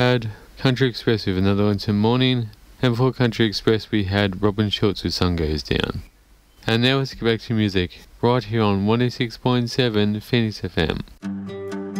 had Country Express with Another Winter Morning, and before Country Express we had Robin Schulz with Sun Goes Down. And now let's get back to music, right here on 106.7 Phoenix FM.